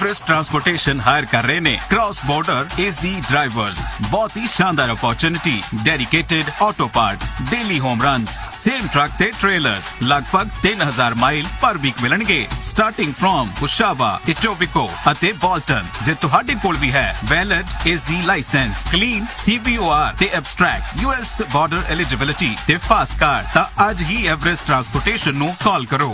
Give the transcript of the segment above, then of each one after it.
Everest transportation higher कर रहे ने क्रॉस बॉर्डर एजी ड्राइवर्स। बहुत ही शानदार opportunity, dedicated auto parts, daily home runs, same truck ते ट्रेलर्स लगभग 3000 माइल पर वीक मिलणगे स्टार्टिंग फ्रॉम कुशावा, इटोबिको ਅਤੇ ਬੋਲਟਨ। ਜੇ ਤੁਹਾਡੇ ਕੋਲ ਵੀ ਹੈ valid AG licence, clean CVOR ਤੇ ਐਬਸਟ੍ਰੈਕਟ US ਬਾਰਡਰ ਐਲੀਜੀਬਿਲਿਟੀ ਤੇ ਫਾਸਟ ਕਾਰਡ, ਤਾਂ ਅੱਜ ਹੀ ਐਵਰੈਸਟ ਟਰਾਂਸਪੋਰਟੇਸ਼ਨ ਨੂੰ ਕਾਲ ਕਰੋ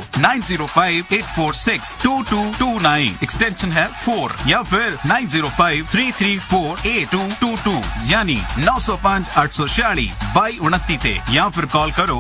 9058462229 एक्सटेंशन है 4 या फिर 9053348222 यानी 9058462229 ते या फिर कॉल करो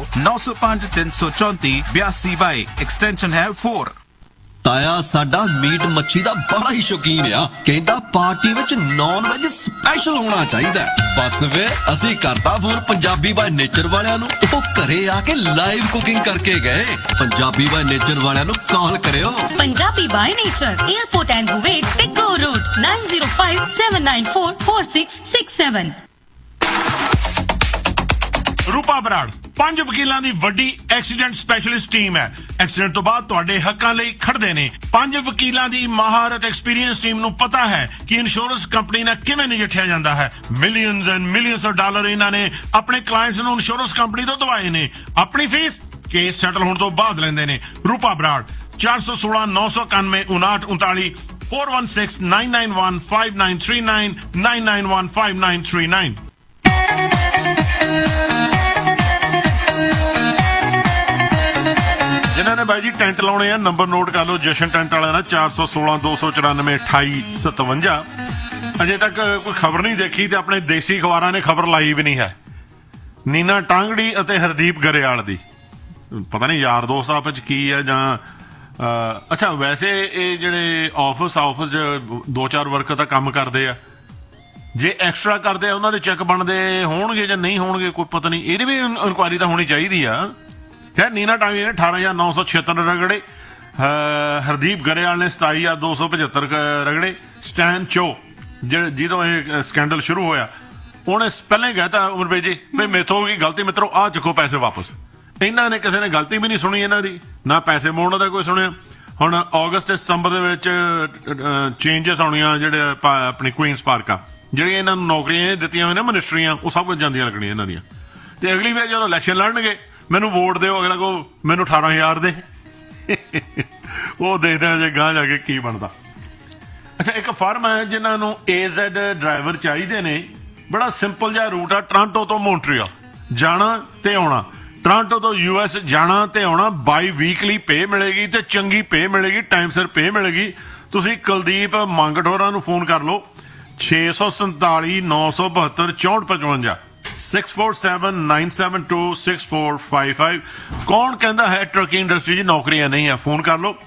9053348222 एक्सटेंशन है 4। ਤਾਇਆ ਸਾਡਾ ਮੀਟ ਮੱਛੀ ਦਾ ਬੜਾ ਹੀ ਸ਼ੌਕੀਨ ਆ, ਕਹਿੰਦਾ ਪਾਰਟੀ ਵਿੱਚ ਨੌਨ ਵੈਜ ਸਪੈਸ਼ਲ ਹੋਣਾ ਚਾਹੀਦਾ। ਬਸ ਵੇ ਅਸੀਂ ਕਰਤਾ ਫੋਨ ਪੰਜਾਬੀ ਬਾਈ ਨੇਚਰ ਵਾਲਿਆਂ ਨੂੰ, ਉਹ ਘਰੇ ਆ ਕੇ ਲਾਈਵ ਕੁਕਿੰਗ ਕਰਕੇ ਗਏ। ਪੰਜਾਬੀ ਬਾਈ ਨੇਚਰ ਵਾਲਿਆਂ ਨੂੰ ਕਾਲ ਕਰਿਓ। Punjabi by nature, airport and ਬੁਵੇਟ ਤੇ ਗੋ ਰੋਡ 9057944667। ਰੂਪਾ ਬਰਾੜ 5 ਵਕੀਲਾਂ ਦੀ ਵੱਡੀ ਐਕਸੀਡੈਂਟ ਸਪੈਸ਼ਲਿਸਟ ਟੀਮ ਹੈ। ਐਕਸੀਡੈਂਟ ਤੋਂ ਬਾਅਦ ਤੁਹਾਡੇ ਹੱਕਾਂ ਲਈ ਖੜਦੇ ਨੇ। 5 ਵਕੀਲਾਂ ਦੀ ਮਹਾਰਤ ਐਕਸਪੀਰੀਅੰਸ ਟੀਮ ਨੂੰ ਪਤਾ ਹੈ ਕਿ ਇੰਸ਼ੋਰੈਂਸ ਕੰਪਨੀ ਨਾਲ ਕਿਵੇਂ ਨਜਿੱਠਿਆ ਜਾਂਦਾ ਹੈ। Millions and millions of dollar ਇਹਨਾਂ ਨੇ ਆਪਣੇ ਕਲਾਇੰਟਸ ਨੂੰ ਇੰਸ਼ੋਰੈਂਸ ਕੰਪਨੀ ਤੋਂ ਦਵਾਏ ਨੇ। ਆਪਣੀ ਫੀਸ ਕੇਸ ਸੈਟਲ ਹੋਣ ਤੋਂ ਬਾਅਦ ਲੈਂਦੇ ਨੇ। ਰੂਪਾ ਬਰਾੜ 416 991 5939 416 991 5939 991 5939। ਜਿਨ੍ਹਾਂ ਨੇ ਬਾਈ ਜੀ ਟੈਂਟ ਲਾਉਣੇ ਆ ਨੰਬਰ ਨੋਟ ਕਰ ਲਓ। ਜਸ਼ਨ ਟੈਂਟ ਵਾਲਿਆਂ ਦਾ 416 294 2857। ਅਜੇ ਤੱਕ ਕੋਈ ਖਬਰ ਨਹੀਂ ਦੇਖੀ ਤੇ ਆਪਣੇ ਦੇਸੀ ਅਖਬਾਰਾਂ ਨੇ ਖਬਰ ਲਾਈ ਵੀ ਨਹੀਂ ਹੈ। ਨੀਨਾ ਟਾਂਗੜੀ ਅਤੇ ਹਰਦੀਪ ਗਰੇਵਾਲ ਦੀ ਪਤਾ ਨਹੀਂ ਯਾਰ ਦੋਸਤ ਆਪਸ ਚ ਕੀ ਹੈ ਜਾਂ ਅੱਛਾ ਵੈਸੇ ਇਹ ਜਿਹੜੇ ਆਫਿਸ 'ਚ 2-4 ਵਰਕਰ ਤਾਂ ਕੰਮ ਕਰਦੇ ਆ, ਜੇ ਐਕਸਟਰਾ ਕਰਦੇ ਆ ਉਹਨਾਂ ਦੇ ਚੈੱਕ ਬਣਦੇ ਹੋਣਗੇ ਜਾਂ ਨਹੀਂ ਹੋਣਗੇ ਕੋਈ ਪਤਾ ਨਹੀਂ। ਇਹਦੀ ਵੀ ਇਨਕੁਆਇਰੀ ਤਾਂ ਹੋਣੀ ਚਾਹੀਦੀ ਆ। ਖੈਰ ਨੀਨਾ ਟਾਂਗੜੀ ਨੇ 18,976 ਰਗੜੇ, ਹਰਦੀਪ ਗਰੇਵਾਲ ਨੇ 27,275 ਰਗੜੇ। ਸਟੈਨ ਚੋ ਜਿਹਦੋਂ ਇਹ ਸਕੈਂਡਲ ਸ਼ੁਰੂ ਹੋਇਆ ਉਹਨੇ ਪਹਿਲਾਂ ਹੀ ਕਹਿਤਾ ਉਮਰਪ੍ਰੀਤ ਜੀ ਵੀ ਮੇਥੋਂ ਹੋ ਗਈ ਗਲਤੀ, ਮਿੱਤਰੋ ਆ ਚੱਕੋ ਪੈਸੇ ਵਾਪਸ। ਇਹਨਾਂ ਨੇ ਕਿਸੇ ਨੇ ਗਲਤੀ ਵੀ ਨਹੀਂ ਸੁਣੀ, ਇਹਨਾਂ ਦੀ ਨਾ ਪੈਸੇ ਮੋੜਨ ਦਾ ਕੋਈ ਸੁਣਿਆ। ਹੁਣ ਅਗਸਤ ਤੇ ਸਤੰਬਰ ਦੇ ਵਿੱਚ ਚੇਂਜਸ ਆਉਣੀਆਂ ਜਿਹੜੇ ਆਪਣੀ ਕੁਈਨਸ ਪਾਰਕ ਆ, ਜਿਹੜੀਆਂ ਇਹਨਾਂ ਨੂੰ ਨੌਕਰੀਆਂ ਦਿੱਤੀਆਂ ਹੋਈਆਂ ਨੇ ਮਿਨਿਸਟਰੀਆਂ, ਉਹ ਸਭ ਕੁਝ ਜਾਂਦੀਆਂ ਲੱਗਣੀਆਂ ਇਹਨਾਂ ਦੀਆਂ। ਤੇ ਅਗਲੀ ਵਾਰ ਜਦੋਂ ਇਲੈਕਸ਼ਨ ਲੜਨਗੇ ਮੈਨੂੰ ਵੋਟ ਦਿਓ, ਅਗਲਾ ਕੋ ਮੈਨੂੰ 18,000 ਦੇ। ਉਹ ਦੇਖਦੇ ਆ ਜੇ ਗਾਂ ਜਾ ਕੇ ਕੀ ਬਣਦਾ। ਅੱਛਾ ਇੱਕ ਫਰਮ ਹੈ ਜਿਨ੍ਹਾਂ ਨੂੰ AZ ਡਰਾਈਵਰ ਚਾਹੀਦੇ ਨੇ। ਬੜਾ ਸਿੰਪਲ ਜਿਹਾ ਰੂਟ ਆ, ਟੋਰਾਂਟੋ ਤੋਂ ਮੌਂਟਰੀਅਲ ਜਾਣਾ ਤੇ ਆਉਣਾ, ਟੋਰਾਂਟੋ ਤੋਂ US ਜਾਣਾ ਤੇ ਆਉਣਾ। ਬਾਈ ਵੀਕਲੀ ਪੇ ਮਿਲੇਗੀ ਤੇ ਚੰਗੀ ਪੇ ਮਿਲੇਗੀ, ਟਾਈਮ ਸਿਰ ਪੇ ਮਿਲੇਗੀ। ਤੁਸੀਂ ਕੁਲਦੀਪ ਮੰਗਠੋਰਾ ਨੂੰ ਫੋਨ ਕਰ ਲਓ 647 972 6455 647-972-6455। ਕੌਣ ਕਹਿੰਦਾ ਹੈ ਟਰੱਕ ਇੰਡਸਟਰੀ 'ਚ ਨੌਕਰੀਆਂ ਨਹੀਂ ਹੈ? ਫੋਨ ਕਰ ਲਓ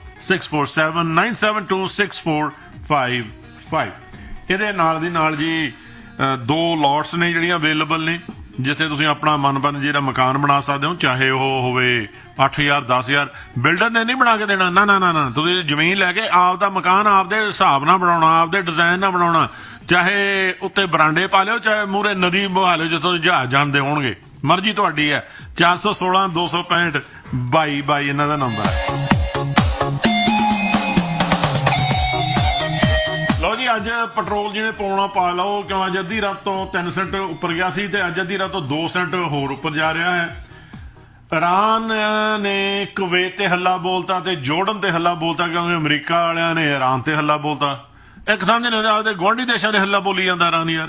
647-972-6455। ਇਹਦੇ ਨਾਲ ਦੀ ਨਾਲ ਜੀ 2 ਲੋਟਸ ਨੇ ਜਿਹੜੀਆਂ ਅਵੇਲੇਬਲ ਨੇ ਜਿੱਥੇ ਤੁਸੀਂ ਆਪਣਾ ਮਨਪਸੰਦ ਜਿਹੜਾ ਮਕਾਨ ਬਣਾ ਸਕਦੇ ਹੋ, ਚਾਹੇ ਉਹ ਹੋਵੇ 8,000 10,000। ਬਿਲਡਰ ਨੇ ਨਹੀਂ ਬਣਾ ਕੇ ਦੇਣਾ, ਨਾ ਨਾ ਨਾ। ਤੁਸੀਂ ਜ਼ਮੀਨ ਲੈ ਕੇ ਆਪਦਾ ਮਕਾਨ ਆਪਦੇ ਹਿਸਾਬ ਨਾਲ ਬਣਾਉਣਾ, ਆਪਦੇ ਡਿਜ਼ਾਈਨ ਨਾਲ ਬਣਾਉਣਾ। ਚਾਹੇ ਉੱਤੇ ਬਰਾਂਡੇ ਪਾ ਲਿਓ, ਚਾਹੇ ਮੂਹਰੇ ਨਦੀ ਬਹਾ ਲਿਓ ਜਿੱਥੋਂ ਜਹਾਜ਼ ਜਾਂਦੇ ਹੋਣਗੇ, ਮਰਜ਼ੀ ਤੁਹਾਡੀ ਹੈ। 416 265 2222 ਇਹਨਾਂ ਦਾ ਨੰਬਰ ਹੈ। ਲਓ ਜੀ ਅੱਜ ਪੈਟਰੋਲ ਜਿਵੇਂ ਪਾਉਣਾ ਪਾ ਲਓ, ਕਿਉਂ ਅੱਜ ਅੱਧੀ ਰਾਤ ਤੋਂ 3 ਸੈਂਟ ਉੱਪਰ ਗਿਆ ਸੀ ਤੇ ਅੱਜ ਅੱਧੀ ਰਾਤ ਤੋਂ 2 ਸੈਂਟ ਹੋਰ ਉੱਪਰ ਜਾ ਰਿਹਾ ਹੈ। ਇਰਾਨ ਨੇ ਕੁਵੈਤ ਤੇ ਹੱਲਾ ਬੋਲਤਾ ਤੇ ਜੋਰਡਨ ਤੇ ਹੱਲਾ ਬੋਲਤਾ, ਕਿਉਂਕਿ ਅਮਰੀਕਾ ਵਾਲਿਆਂ ਨੇ ਇਰਾਨ ਤੇ ਹੱਲਾ ਬੋਲਤਾ। ਇੱਕ ਸਮਝ ਨਹੀਂ ਆਉਂਦਾ ਆਪਦੇ ਗੁਆਂਢੀ ਦੇਸ਼ਾਂ ਦੇ ਹੱਲਾ ਬੋਲੀ ਜਾਂਦਾ ਇਰਾਨ ਯਾਰ।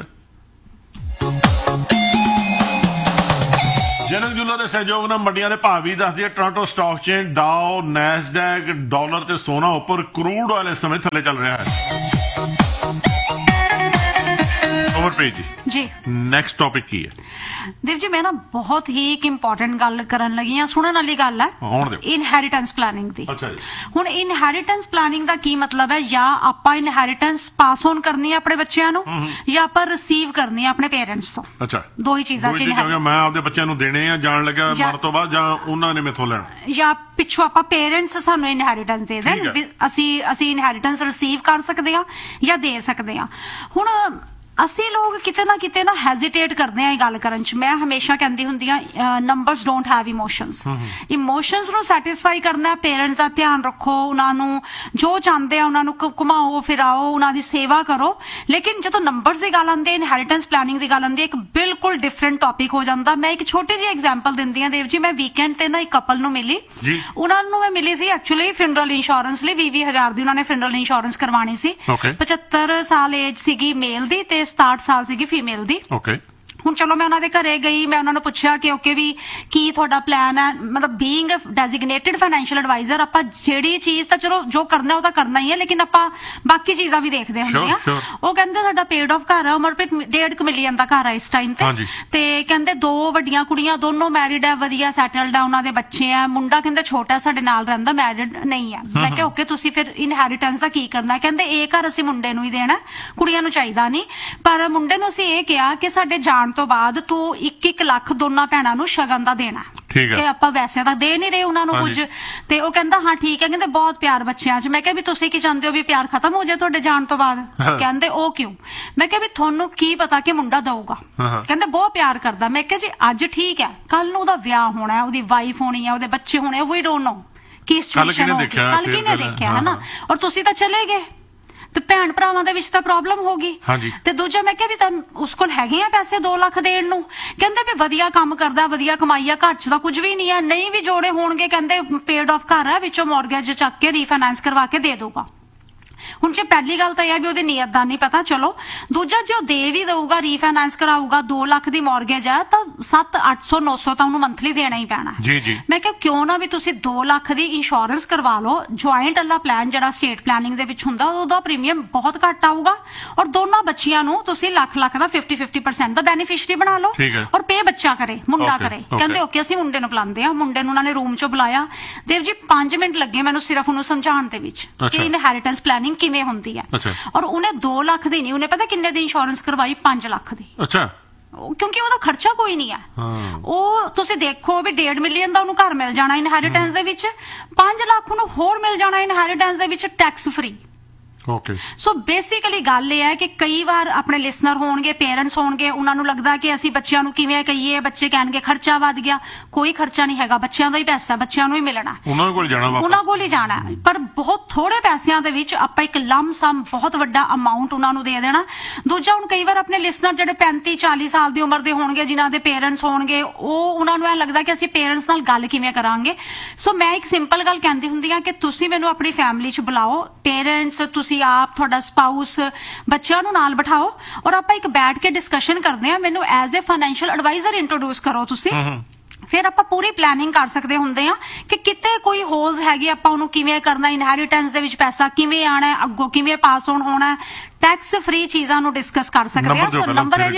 ਜਨਕ ਜੁਲਾ ਦੇ ਸਹਿਯੋਗ ਨਾਲ ਮੰਡੀਆਂ ਦੇ ਭਾਅ ਵੀ ਦੱਸਦੀ ਹੈ। Toronto stock chain, ਡਾਓ, Nasdaq, dollar ਤੇ ਸੋਨਾ ਉੱਪਰ, ਕਰੂਡ ਆਇਲ ਇਸ ਸਮੇਂ ਥੱਲੇ ਚੱਲ ਰਿਹਾ ਹੈ। ਉਮਰਪ੍ਰੀਤ ਜੀ ਨੈਕਸਟ ਟੌਪਿਕ ਕੀ ਹੈ? ਦੇਵ ਜੀ ਮੈਂ ਨਾ ਬਹੁਤ ਹੀ ਇੱਕ ਇੰਪੋਰਟੈਂਟ ਗੱਲ ਕਰਨ ਲੱਗੀ ਆ, ਸੁਣਨ ਵਾਲੀ ਗੱਲ ਹੈ, ਇਨਹੈਰੀਟੈਂਸ ਪਲੈਨਿੰਗ ਦੀ। ਹੁਣ ਇਨਹੈਰੀਟੈਂਸ ਪਲੈਨਿੰਗ ਦਾ ਕੀ ਮਤਲਬ ਹੈ? ਜਾਂ ਆਪਾਂ ਇਨਹੈਰੀਟੈਂਸ ਪਾਸ ਔਨ ਕਰਨੀ ਹੈ ਆਪਣੇ ਬੱਚਿਆਂ ਨੂੰ, ਜਾਂ ਆਪਾਂ ਰਿਸੀਵ ਕਰਨੀ ਹੈ ਆਪਣੇ ਪੇਰੈਂਟਸ ਤੋਂ। ਅੱਛਾ, ਦੋ ਹੀ ਚੀਜ਼ਾਂ ਚ ਮੈਂ ਆਪਦੇ ਬੱਚਿਆਂ ਨੂੰ ਦੇਣੇ ਆ ਜਾਣ ਲੱਗਾ ਮਰਨ ਤੋਂ ਬਾਅਦ, ਜਾਂ ਉਹਨਾਂ ਨੇ ਮੈਥੋਂ ਲੈਣਾ, ਜਾਂ ਪਿੱਛੋਂ ਆਪਾਂ ਪੇਰੈਂਟਸ ਸਾਨੂੰ ਇਨਹੈਰੀਟੈਂਸ ਦੇ ਦੇਣ, ਅਸੀਂ ਇਨਹੈਰੀਟੈਂਸ ਰਿਸੀਵ ਕਰ ਸਕਦੇ ਹਾਂ ਜਾਂ ਦੇ ਸਕਦੇ ਹਾਂ। ਹੁਣ ਅਸੀਂ ਲੋਕ ਕਿਤੇ ਨਾ ਹੈਜ਼ਿਟੇਟ ਕਰਦੇ ਆ ਇਹ ਗੱਲ ਕਰਨ ਚ। ਮੈਂ ਹਮੇਸ਼ਾ ਕਹਿੰਦੀ ਹੁੰਦੀ ਆ ਨੰਬਰਸ ਡੋਂਟ ਹੈਵ ਇਮੋਸ਼ਨਸ ਨੂੰ ਸੈਟੀਸਫਾਈ ਕਰਨਾ। ਪੇਰੈਂਟਸ ਦਾ ਧਿਆਨ ਰੱਖੋ, ਉਹਨਾਂ ਨੂੰ ਜੋ ਚਾਹੁੰਦੇ ਆ ਉਹਨਾਂ ਨੂੰ ਘੁਮਾਓ ਫਿਰਾਓ, ਉਹਨਾਂ ਦੀ ਸੇਵਾ ਕਰੋ। ਲੇਕਿਨ ਜਦੋਂ ਨੰਬਰਸ ਦੀ ਗੱਲ ਆਉਂਦੀ ਹੈ, ਇਨਹੈਰੀਟੈਂਸ ਪਲੈਨਿੰਗ ਦੀ ਗੱਲ ਆਉਂਦੀ ਹੈ, ਇੱਕ ਬਿਲਕੁਲ ਡਿਫਰੈਂਟ ਟੌਪਿਕ ਹੋ ਜਾਂਦਾ। ਮੈਂ ਇੱਕ ਛੋਟੀ ਜਿਹੀ ਐਗਜ਼ਾਮਪਲ ਦਿੰਦੀ ਆ ਦੇਵ ਜੀ। ਮੈਂ ਵੀਕਐਂਡ ਤੇ ਨਾ ਇੱਕ ਕਪਲ ਨੂੰ ਮਿਲੀ, ਉਹਨਾਂ ਨੂੰ ਮੈਂ ਮਿਲੀ ਸੀ ਐਕਚੁਅਲੀ ਫਿਨਰਲ ਇੰਸ਼ੋਰੈਂਸ ਲਈ। 20,000 ਦੀ ਉਹਨਾਂ ਨੇ ਫਿਨਰਲ ਇੰਸ਼ੋਰੈਂਸ ਕਰਵਾਣੀ ਸੀ। 75 ਸਾਲ ਏਜ ਸੀਗੀ ਮੇਲ ਦੀ ਤੇ 67 ਸਾਲ ਸੀਗੀ ਫੀਮੇਲ ਦੀ। ਹੁਣ ਚਲੋ ਮੈਂ ਉਹਨਾਂ ਦੇ ਘਰੇ ਗਈ, ਮੈਂ ਉਹਨਾਂ ਨੂੰ ਪੁੱਛਿਆ ਕਿ ਓਕੇ ਵੀ ਕੀ ਤੁਹਾਡਾ ਪਲਾਨ ਹੈ। ਮਤਲਬ ਬੀਇੰਗ ਡੈਜ਼ਿਗਨੇਟਿਡ ਫਾਈਨੈਂਸ਼ੀਅਲ ਐਡਵਾਈਜ਼ਰ ਆਪਾਂ ਜਿਹੜੀ ਚੀਜ਼ ਤਾਂ ਚਲੋ ਜੋ ਕਰਨਾ ਉਹ ਤਾਂ ਕਰਨਾ ਹੀ ਹੈ, ਲੇਕਿਨ ਆਪਾਂ ਬਾਕੀ ਚੀਜ਼ਾਂ ਵੀ ਦੇਖਦੇ ਹੁੰਦੇ ਆ। ਉਹ ਕਹਿੰਦੇ ਸਾਡਾ ਪੇਡ ਆਫ ਘਰ ਹੈ, ਉਮਰਪ੍ਰੀਤ 1.5 ਮਿਲੀਅਨ ਦਾ ਘਰ ਹੈ ਇਸ ਟਾਈਮ ਤੇ ਕਹਿੰਦੇ 2 ਵੱਡੀਆਂ ਕੁੜੀਆਂ, ਦੋਨੋਂ ਮੈਰਿਡ ਹੈ, ਵਧੀਆ ਸੈਟਲਡ ਹੈ, ਉਹਨਾਂ ਦੇ ਬੱਚੇ ਆ। ਮੁੰਡਾ ਕਹਿੰਦੇ ਛੋਟਾ ਸਾਡੇ ਨਾਲ ਰਹਿੰਦਾ, ਮੈਰਿਡ ਨਹੀਂ ਹੈ। ਮੈਂ ਕਿਹਾ ਓਕੇ ਤੁਸੀਂ ਫਿਰ ਇਨਹੈਰੀਟੈਂਸ ਦਾ ਕੀ ਕਰਨਾ? ਕਹਿੰਦੇ ਇਹ ਘਰ ਅਸੀਂ ਮੁੰਡੇ ਨੂੰ ਹੀ ਦੇਣਾ, ਕੁੜੀਆਂ ਨੂੰ ਚਾਹੀਦਾ ਨਹੀਂ। ਪਰ ਮੁੰਡੇ ਨੂੰ ਅਸੀਂ ਇਹ ਕਿਹਾ ਕਿ ਸਾਡੇ ਜਾਣ ਤੋਂ ਬਾਅਦ ਤੂੰ 1-1 ਲੱਖ ਦੋਨਾਂ ਭੈਣਾਂ ਨੂੰ ਸ਼ਗਨ ਦਾ ਦੇਣਾ, ਕਿ ਆਪਾਂ ਵੈਸੇ ਤਾਂ ਦੇ ਨਹੀਂ ਰਹੇ ਉਹਨਾਂ ਨੂੰ ਕੁਝ। ਤੇ ਉਹ ਕਹਿੰਦਾ ਹਾਂ ਠੀਕ ਹੈ। ਕਹਿੰਦੇ ਬਹੁਤ ਪਿਆਰ ਬੱਚਿਆਂ 'ਚ। ਮੈਂ ਕਿਹਾ ਵੀ ਤੁਸੀਂ ਕੀ ਚਾਹੁੰਦੇ ਹੋ ਵੀ ਪਿਆਰ ਖਤਮ ਹੋ ਜਾਏ ਤੁਹਾਡੇ ਜਾਣ ਤੋਂ ਬਾਅਦ? ਕਹਿੰਦੇ ਉਹ ਕਿਉਂ? ਮੈਂ ਕਿਹਾ ਵੀ ਤੁਹਾਨੂੰ ਕੀ ਪਤਾ ਕਿ ਮੁੰਡਾ ਦਊਗਾ? ਕਹਿੰਦੇ ਬਹੁਤ ਪਿਆਰ ਕਰਦਾ। ਮੈਂ ਕਿਹਾ ਜੀ ਅੱਜ ਠੀਕ ਹੈ, ਕੱਲ ਨੂੰ ਉਹਦਾ ਵਿਆਹ ਹੋਣਾ, ਉਹਦੀ ਵਾਈਫ ਹੋਣੀ ਹੈ, ਉਹਦੇ ਬੱਚੇ ਹੋਣੇ, ਵੀ ਡੋਂਟ ਨੋ ਕੀ ਸਿਚੁਏਸ਼ਨ ਹੋਗੀ, ਕੱਲ ਕਿਹਨੇ ਦੇਖਿਆ ਹੈ ਨਾ। ਔਰ ਤੁਸੀਂ ਤਾਂ ਚਲੇ ਗਏ ਤੇ ਭੈਣ ਭਰਾਵਾਂ ਦੇ ਵਿੱਚ ਤਾਂ ਪ੍ਰੋਬਲਮ ਹੋ ਗਈ। ਤੇ ਦੂਜਾ ਮੈਂ ਕਿਹਾ ਵੀ ਤੁਹਾਨੂੰ ਉਸ ਕੋਲ ਹੈਗੇ ਆ ਪੈਸੇ 2 ਲੱਖ ਦੇਣ ਨੂੰ? ਕਹਿੰਦੇ ਵੀ ਵਧੀਆ ਕੰਮ ਕਰਦਾ, ਵਧੀਆ ਕਮਾਈ ਆ, ਘਰ 'ਚ ਤਾਂ ਕੁਝ ਵੀ ਨਹੀਂ ਹੈ, ਨਹੀਂ ਵੀ ਜੋੜੇ ਹੋਣਗੇ ਕਹਿੰਦੇ ਪੇਡ ਆਫ ਘਰ ਹੈ, ਵਿੱਚੋਂ ਮੌਰਗੇਜ ਚੱਕ ਕੇ ਰੀਫਾਈਨਾਂਸ ਕਰਵਾ ਕੇ ਦੇ ਦਊਗਾ। ਹੁਣ ਜੇ ਪਹਿਲੀ ਗੱਲ ਤਾਂ ਇਹ ਵੀ ਉਹਦੀ ਨੀਅਤ ਦਾ ਨਹੀਂ ਪਤਾ, ਚਲੋ। ਦੂਜਾ ਜੇ ਉਹ ਦੇ ਵੀ ਦਊਗਾ, ਰੀਫਾਈਨਾਂਸ ਕਰਾਊਗਾ, 2 ਲੱਖ ਦੀ ਮੌਰਗੇਜ ਹੈ ਤਾਂ 700, 800, 900 ਤਾਂ ਉਹਨੂੰ ਮੰਥਲੀ ਦੇਣਾ ਹੀ ਪੈਣਾ। ਮੈਂ ਕਿਹਾ ਕਿਉਂ ਨਾ ਵੀ ਤੁਸੀਂ 2 ਲੱਖ ਦੀ ਇੰਸ਼ੋਰੈਂਸ ਕਰਵਾ ਲਓ। ਜੁਆਇੰਟ ਵਾਲਾ ਪਲਾਨ ਜਿਹੜਾ ਸਟੇਟ ਪਲੈਨਿੰਗ ਦੇ ਵਿੱਚ ਹੁੰਦਾ ਉਹਦਾ ਪ੍ਰੀਮੀਅਮ ਬਹੁਤ ਘੱਟ ਆਊਗਾ, ਔਰ ਦੋਨਾਂ ਬੱਚਿਆਂ ਨੂੰ ਤੁਸੀਂ ਲੱਖ ਦਾ 50% ਦਾ ਬੈਨੀਫਿਸ਼ਰੀ ਬਣਾ ਲਓ, ਔਰ ਪੇ ਬੱਚਾ ਕਰੇ, ਮੁੰਡਾ ਕਰੇ। ਕਹਿੰਦੇ ਓਕੇ ਅਸੀਂ ਮੁੰਡੇ ਨੂੰ ਬੁਲਾਉਂਦੇ ਆ। ਮੁੰਡੇ ਨੂੰ ਉਹਨਾਂ ਨੇ ਰੂਮ 'ਚੋਂ ਬੁਲਾਇਆ। ਦੇਵ ਜੀ 5 ਮਿੰਟ ਲੱਗੇ ਮੈਨੂੰ ਸਿਰਫ ਉਹਨੂੰ ਸਮਝਾਉਣ ਦੇ ਵਿੱਚ ਕਿ ਇਨਹੈਰੀਟੈਂਸ ਪਲੈਨਿੰਗ ਕਿਵੇਂ ਹੁੰਦੀ ਹੈ। ਔਰ ਉਹਨੇ 2 ਲੱਖ ਦੀ ਨਹੀਂ, ਉਹਨੇ ਪਤਾ ਕਿੰਨੇ ਦੀ ਇੰਸ਼ੋਰੈਂਸ ਕਰਵਾਈ? 5 ਲੱਖ ਦੀ। ਕਿਉਂਕਿ ਉਹਦਾ ਖਰਚਾ ਕੋਈ ਨਹੀਂ ਹੈ। ਉਹ ਤੁਸੀਂ ਦੇਖੋ ਵੀ 1.5 ਮਿਲੀਅਨ ਦਾ ਉਹਨੂੰ ਘਰ ਮਿਲ ਜਾਣਾ ਇਨਹੈਰੀਟੈਂਸ ਦੇ ਵਿੱਚ, 5 ਲੱਖ ਉਹਨੂੰ ਹੋਰ ਮਿਲ ਜਾਣਾ ਇਨਹੈਰੀਟੈਂਸ ਦੇ ਵਿੱਚ ਟੈਕਸ ਫ੍ਰੀ। ਸੋ ਬੇਸਿਕਲੀ ਗੱਲ ਇਹ ਹੈ ਕਿ ਕਈ ਵਾਰ ਆਪਣੇ ਲਿਸਨਰ ਹੋਣਗੇ, ਪੇਰੈਂਟਸ ਹੋਣਗੇ, ਉਹਨਾਂ ਨੂੰ ਲੱਗਦਾ ਕਿ ਅਸੀਂ ਬੱਚਿਆਂ ਨੂੰ ਕਿਵੇਂ ਕਹੀਏ, ਬੱਚੇ ਕਹਿਣਗੇ ਖਰਚਾ ਵੱਧ ਗਿਆ। ਕੋਈ ਖਰਚਾ ਨਹੀਂ ਹੈਗਾ, ਬੱਚਿਆਂ ਦਾ ਹੀ ਪੈਸਾ, ਬੱਚਿਆਂ ਨੂੰ ਹੀ ਮਿਲਣਾ, ਉਹਨਾਂ ਕੋਲ ਹੀ ਜਾਣਾ। ਪਰ ਬਹੁਤ ਥੋੜੇ ਪੈਸਿਆਂ ਦੇ ਵਿੱਚ ਆਪਾਂ ਇੱਕ ਲੰਮ ਸਮ ਬਹੁਤ ਵੱਡਾ ਅਮਾਉਂਟ ਉਹਨਾਂ ਨੂੰ ਦੇ ਦੇਣਾ। ਦੂਜਾ ਹੁਣ ਕਈ ਵਾਰ ਆਪਣੇ ਲਿਸਨਰ ਜਿਹੜੇ 35-40 ਸਾਲ ਦੀ ਉਮਰ ਦੇ ਹੋਣਗੇ, ਜਿਨ੍ਹਾਂ ਦੇ ਪੇਰੈਂਟਸ ਹੋਣਗੇ, ਉਹਨਾਂ ਨੂੰ ਇਹ ਲੱਗਦਾ ਕਿ ਅਸੀਂ ਪੇਰੈਂਟਸ ਨਾਲ ਗੱਲ ਕਿਵੇਂ ਕਰਾਂਗੇ। ਸੋ ਮੈਂ ਇੱਕ ਸਿੰਪਲ ਗੱਲ ਕਹਿੰਦੀ ਹੁੰਦੀ ਆ ਕਿ ਤੁਸੀਂ ਮੈਨੂੰ ਆਪਣੀ ਫੈਮਿਲੀ 'ਚ ਬੁਲਾਓ, ਪੇਰੈਂਟਸ, ਤੁਸੀਂ ਆਪ, ਤੁਹਾਡਾ ਸਪਾਊਸ, ਬੱਚਿਆਂ ਨੂੰ ਨਾਲ ਬਿਠਾਓ, ਔਰ ਆਪਾਂ ਇੱਕ ਬੈਠ ਕੇ ਡਿਸਕਸ਼ਨ ਕਰਦੇ ਆ। ਮੈਨੂੰ as a financial advisor introduce ਕਰੋ ਤੁਸੀਂ, ਫਿਰ ਆਪਾਂ ਪੂਰੀ ਪਲੈਨਿੰਗ ਕਰ ਸਕਦੇ ਹੁੰਦੇ ਆ ਕਿ ਕਿਤੇ ਕੋਈ ਹੋਲਸ ਹੈਗੇ, ਆਪਾਂ ਉਹਨੂੰ ਕਿਵੇਂ ਕਰਨਾ, ਇਨਹੈਰੀਟੈਂਸ ਦੇ ਵਿੱਚ ਪੈਸਾ ਕਿਵੇਂ ਆਣਾ, ਅੱਗੋਂ ਕਿਵੇਂ ਪਾਸ ਔਨ ਹੋਣਾ, ਟੈਕਸ ਫ੍ਰੀ ਚੀਜ਼ਾਂ ਨੂੰ ਡਿਸਕਸ ਕਰ ਸਕਦੇ ਆ। ਸੋ ਨੰਬਰ ਹੈ ਜੀ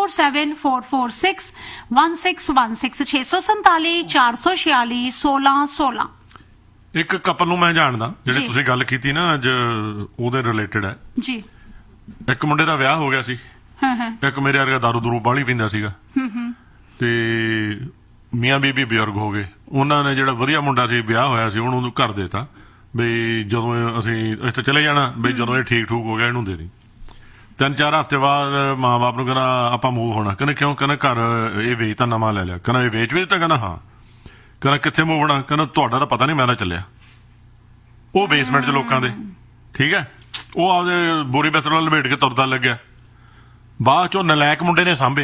647446 1616 647 446 1616। ਇੱਕ ਕਪਲ ਨੂੰ ਮੈਂ ਜਾਣਦਾ ਜਿਹੜੇ ਤੁਸੀਂ ਗੱਲ ਕੀਤੀ ਨਾ ਅੱਜ, ਉਹਦੇ ਰਿਲੇਟਡ ਹੈ ਜੀ। ਇੱਕ ਮੁੰਡੇ ਦਾ ਵਿਆਹ ਹੋ ਗਿਆ ਸੀ, ਇੱਕ ਮੇਰੇ ਵਰਗਾ ਦਾਰੂ ਦੂਰੂ ਬਾਹਲੀ ਪੀਂਦਾ ਸੀਗਾ, ਤੇ ਮੀਆਂ ਬੀਬੀ ਬਜ਼ੁਰਗ ਹੋ ਗਏ। ਉਹਨਾਂ ਨੇ ਜਿਹੜਾ ਵਧੀਆ ਮੁੰਡਾ ਸੀ, ਵਿਆਹ ਹੋਇਆ ਸੀ, ਉਹਨੂੰ ਘਰ ਦੇਤਾ ਬਈ ਜਦੋਂ ਅਸੀਂ ਇੱਥੇ ਚਲੇ ਜਾਣਾ, ਬਈ ਜਦੋਂ ਇਹ ਠੀਕ ਠੂਕ ਹੋ ਗਿਆ ਇਹਨੂੰ ਦੇ ਦੀ। 3-4 ਹਫ਼ਤੇ ਬਾਅਦ ਮਾਂ ਬਾਪ ਨੂੰ ਕਹਿੰਦਾ ਆਪਾਂ ਮੂਵ ਹੋਣਾ। ਕਹਿੰਦੇ ਕਿਉਂ? ਕਹਿੰਦਾ ਘਰ ਇਹ ਵੇਚ ਤਾਂ ਨਵਾਂ ਲੈ ਲਿਆ। ਕਹਿੰਦਾ ਇਹ ਵੇਚ ਵੀ ਦਿੱਤਾ? ਕਹਿੰਦਾ ਹਾਂ। ਕਹਿੰਦਾ ਕਿੱਥੇ ਮੂਵ ਹੋਣਾ? ਕਹਿੰਦਾ ਤੁਹਾਡਾ ਤਾਂ ਪਤਾ ਨਹੀਂ, ਮੈਂ ਤਾਂ ਚੱਲਿਆ। ਉਹ ਬੇਸਮੈਂਟ 'ਚ ਲੋਕਾਂ ਦੇ, ਠੀਕ ਹੈ, ਉਹ ਆਪਦੇ ਬੋਰੀ ਬਿਸਤਰੇ ਨਾਲ ਲਪੇਟ ਕੇ ਤੁਰਦਾ ਲੱਗਿਆ। ਬਾਅਦ 'ਚੋਂ ਨਲਾਇਕ ਮੁੰਡੇ ਨੇ ਸਾਂਭੇ।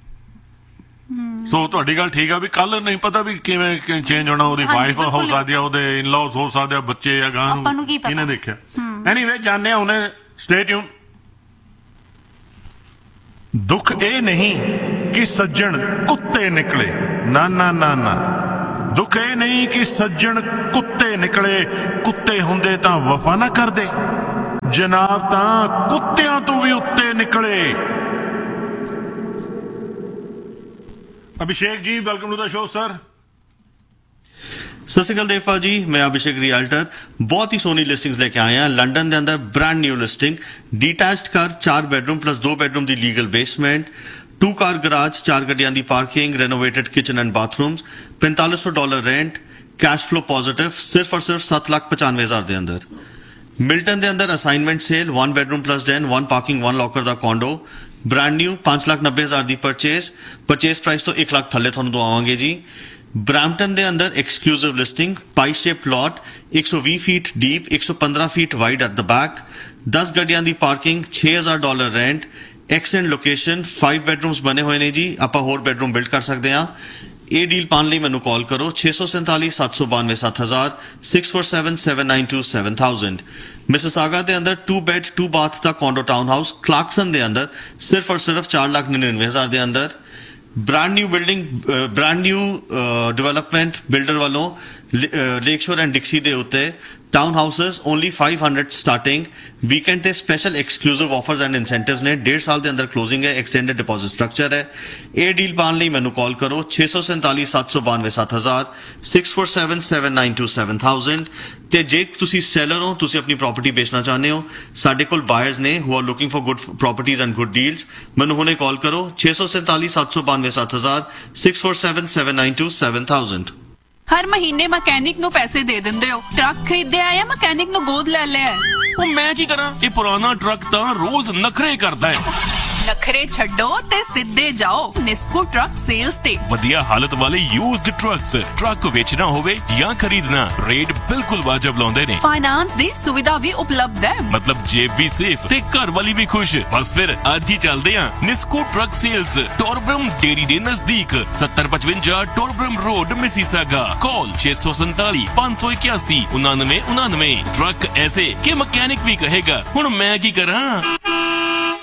ਸੋ ਤੁਹਾਡੀ ਗੱਲ ਠੀਕ ਆ ਵੀ ਕੱਲ ਨਹੀਂ ਪਤਾ ਵੀ ਕਿਵੇਂ ਚੇਂਜ ਹੋਣਾ। ਉਹਦੀ ਵਾਈਫ ਹੋ ਸਕਦੀ ਆ, ਉਹਦੇ ਇਨ-ਲॉज ਹੋ ਸਕਦੇ ਆ, ਬੱਚੇ ਆ, ਗਾਂ ਨੂੰ ਕਿਹਨੇ ਦੇਖਿਆ। ਐਨੀਵੇ ਜਾਣਦੇ ਆ ਉਹਨੇ। Stay tune. ਦੁੱਖ ਇਹ ਨਹੀਂ ਕਿ ਸੱਜਣ ਕੁੱਤੇ ਨਿਕਲੇ, ਨਾ ਨਾ ਨਾ ਨਾ। ਦੁੱਖ ਇਹ ਨਹੀਂ ਕਿ ਸੱਜਣ ਕੁੱਤੇ ਨਿਕਲੇ, ਕੁੱਤੇ ਹੁੰਦੇ ਤਾਂ ਵਫਾ ਨਾ ਕਰਦੇ, ਜਨਾਬ ਤਾਂ ਕੁੱਤਿਆਂ ਤੋਂ ਵੀ ਉੱਤੇ ਨਿਕਲੇ। ਅਭਿਸ਼ੇਕ ਜੀ, welcome to the show sir. ਸਤਿ ਸ਼੍ਰੀ ਅਕਾਲ ਦੇਵਪਾਲ ਜੀ, ਮੈਂ ਅਭਿਸ਼ੇਕ ਰਿਐਲਟਰ। ਬਹੁਤ ਹੀ ਸੋਹਣੀ ਲਿਸਟਿੰਗਸ ਲੈ ਕੇ ਆਏ ਹਾਂ ਲੰਡਨ ਦੇ ਅੰਦਰ। ਬ੍ਰਾਂਡ ਨਿਊ ਲਿਸਟਿੰਗ, ਡੀਟੈਚਡ ਘਰ, 4 ਬੈਡਰੂਮ ਪਲੱਸ 2 ਬੈਡਰੂਮ ਦੀ ਲੀਗਲ ਬੇਸਮੈਂਟ, 2 ਕਾਰ ਗਰਾਜ, 4 ਗੱਡੀਆਂ ਦੀ parking, ਰੈਨੋਵੇਟਡ kitchen and bathrooms, $4500 rent, cash flow positive, ਸਿਰਫ ਔਰ ਸਿਰਫ 7,95,000 ਦੇ ਅੰਦਰ। ਮਿਲਟਨ ਦੇ ਅੰਦਰ ਅਸਾइनमेंट cell, 1 bedroom plus den, 1 parking 1 locker ਦਾ ਕੋਂਡੋ, ਬ੍ਰਾਂਡ ਨਿਊ 5,90,000 ਦੀ ਪਰਚੇਸ ਪ੍ਰਾਈਸ ਤੋਂ 1 ਲੱਖ ਥੱਲੇ ਤੁਹਾਨੂੰ ਦਵਾਵਾਂਗੇ ਜੀ। ਬ੍ਰੈਂਪਟਨ ਦੇ ਅੰਦਰ exclusive listing Bhai shape plot 120 feet deep 115 feet wide at the back 10 ਗੱਡੀਆਂ ਦੀ ਪਾਰਕਿੰਗ $6,000 ਰੈਂਟ ਐਕਸੈਂਟ ਲੋਕੇਸ਼ਨ 5 ਬੈਡਰੂਮਸ ਬਣੇ ਹੋਏ ਨੇ ਜੀ। ਆਪਾਂ ਹੋਰ ਬੈਡਰੂਮ ਬਿਲਡ ਕਰ ਸਕਦੇ ਹਾਂ। ਇਹ ਡੀਲ ਪਾਉਣ ਲਈ ਮੈਨੂੰ ਕਾਲ ਕਰੋ 647 792 7000 647 792 7000। ਮਿਸਿਸਾਗਾ ਦੇ ਅੰਦਰ 2 ਬੈਡ 2 ਬਾਥ ਦਾ ਕੌਂਡੋ ਟਾਊਨ ਹਾਊਸ ਕਲਾਰਕਸਨ ਦੇ ਅੰਦਰ ਸਿਰਫ ਔਰ ਸਿਰਫ 4,99,000 ਦੇ ਅੰਦਰ। ਬ੍ਰਾਂਡ ਨਿਊ ਡਿਵੈਲਪਮੈਂਟ ਬਿਲਡਰ ਵੱਲੋਂ ਲੇਕਸ਼ੋਰ ਐਂਡ ਡਿਕਸੀ ਦੇ ਉੱਤੇ town houses only 500 starting weekend ਤੇ special exclusive offers and incentives ਨੇ 1.5 ਸਾਲ ਦੇ ਅੰਦਰ ਕਲੋਜ਼ਿੰਗ ਹੈ ਐਕਸਟੈਂਡਡ ਡਿਪੋਜ਼ਿਟ ਸਟਰਕਚਰ ਹੈ। ਇਹ ਡੀਲ ਪਾਉਣ ਲਈ ਮੈਨੂੰ ਕਾਲ ਕਰੋ 647 792 7000 647 792 7000। ਤੇ ਜੇ ਤੁਸੀਂ ਸੈਲਰ ਹੋ ਤੁਸੀਂ ਆਪਣੀ ਪ੍ਰਾਪਰਟੀ ਵੇਚਣਾ ਚਾਹੁੰਦੇ ਹੋ ਸਾਡੇ ਕੋਲ ਬਾਇਰਸ ਨੇ who are looking for good properties and good deals ਮੈਨੂੰ ਹੁਣੇ ਕਾਲ ਕਰੋ 647 792 7000 647 792 7000। ਹਰ ਮਹੀਨੇ ਮਕੈਨਿਕ ਨੂੰ ਪੈਸੇ ਦੇ ਦਿੰਦੇ ਹੋ। ਟਰੱਕ ਖਰੀਦਿਆ ਜਾਂ ਮਕੈਨਿਕ ਨੂੰ ਗੋਦ ਲੈ ਲਿਆ? ਉਹ ਮੈਂ ਕੀ ਕਰਾਂ, ਇਹ ਪੁਰਾਣਾ ਟਰੱਕ ਤਾਂ ਰੋਜ਼ ਨਖਰੇ ਕਰਦਾ ਹੈ। ਨਖਰੇ ਛੱਡੋ ਤੇ ਸਿੱਧੇ ਜਾਓ ਨਿਸਕੂ ਟਰੱਕ ਸੇਲਸ ਤੇ। ਵਧੀਆ ਹਾਲਤ ਵਾਲੇ ਯੂਜ਼ਡ ਟਰੱਕਸ, ਟਰੱਕ ਵੇਚਣਾ ਹੋਵੇ ਜਾਂ ਖਰੀਦਣਾ, ਰੇਟ ਬਿਲਕੁਲ ਵਾਜਬ ਲਾਉਂਦੇ ਨੇ। ਫਾਈਨਾਂਸ ਦੀ ਸੁਵਿਧਾ ਵੀ ਉਪਲਬਧ ਹੈ। ਮਤਲਬ ਜੇਬ ਵੀ ਸੇਫ ਤੇ ਘਰ ਵਾਲੀ ਵੀ ਖੁਸ਼। ਬਸ ਫਿਰ ਅੱਜ ਹੀ ਚੱਲਦੇ ਆਂ ਨਿਸਕੂ ਟਰੱਕ ਸੇਲਸ, ਟੋਰਬਰਮ ਡੇਰੀ ਦੇ ਨਜ਼ਦੀਕ 7055 ਟੋਰਬਰਮ ਰੋਡ ਮਿਸੀਸਾਗਾ। ਕਾਲ 647 581 9999। ਟਰੱਕ ਐਸੇ ਕਿ ਮਕੈਨਿਕ ਵੀ ਕਹੇਗਾ ਹੁਣ ਮੈਂ ਕੀ ਕਰਾਂ।